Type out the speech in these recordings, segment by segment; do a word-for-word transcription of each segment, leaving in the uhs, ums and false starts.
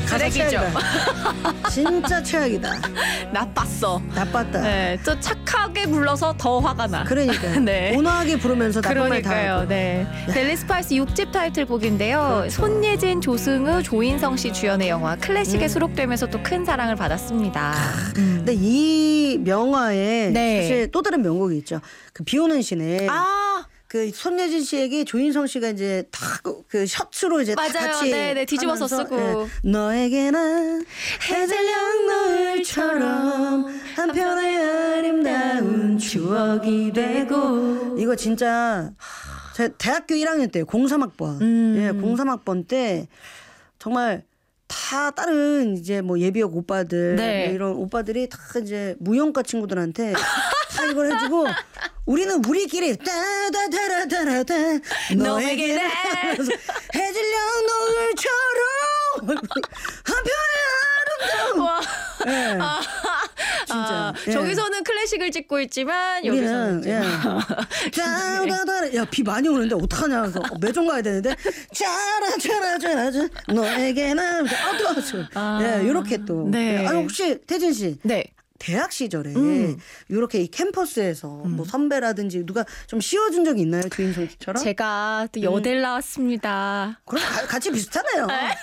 쓰레기죠. 진짜 최악이다. 나빴어. 나빴다. 네, 또 착하게 불러서 더 화가 나. 그러니까 네. 온화하게 부르면서 나쁜 말 다 그러니까요. 하고. 네. 델리 스파이스 육 집 타이틀곡인데요. 그렇죠. 손예진, 조승우, 조인성 씨 주연의 영화 클래식에 음. 수록되면서 또 큰 사랑을 받았습니다. 음. 근데 이 명화에 네. 사실 또 다른 명곡이 있죠. 그 비오는 시내. 아, 그 손예진 씨에게 조인성 씨가 이제 다 그 셔츠로 이제 다 맞아요. 같이 네, 네, 뒤집어서 하면서, 쓰고. 예, 너에게는 해질녘 노을처럼 한편의 아름다운 추억이 되고. 이거 진짜 제 대학교 일 학년 때요. 공삼 학번. 음. 예, 공삼 학번 때 정말 다 다른 이제 뭐 예비역 오빠들 네. 뭐 이런 오빠들이 다 이제 무용과 친구들한테 다 이걸 해주고 우리는 우리끼리 따다다라다라다 너에게는 하면서 해질녘 노을처럼 한편의 아름다운. 와. 예, 아, 진짜. 아, 예. 저기서는 클래식을 찍고 있지만 여기서는 우리는 이제 예. 짜다다라 야비 많이 오는데 어떡하냐 그래서 매점 가야 되는데 짜라짜라짜라짜 너에게는 아또 아. 예 이렇게 또 네. 예. 아니 혹시 태진 씨 네. 대학 시절에 음. 이렇게 이 캠퍼스에서 뭐 선배라든지 누가 좀 씌워준 적이 있나요 조인성 씨처럼? 제가 또 여대를 나왔습니다. 그럼 가- 같이 비슷하네요.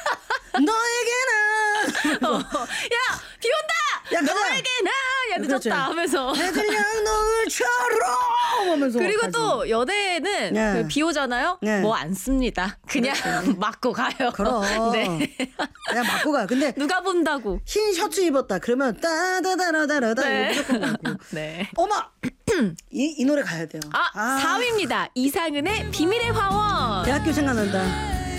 너에게는 어, 야, 비 온다. 야, 가자. 너에게나 야 늦었다 그렇죠. 하면서. 해질녘 노을처럼 하면서 그리고 가지. 또 여대에는 네. 그 비 오잖아요. 네. 뭐 안 씁니다. 그냥 맞고 가요. 그럼 네. 그냥 맞고 가. 근데 누가 본다고. 흰 셔츠 입었다 그러면 따다다라다라다 네. 이거 무조건 가고. 네. 어머 이, 이 노래 가야 돼요. 아, 사 위입니다. 이상은의 비밀의 화원. 대학교 생각난다.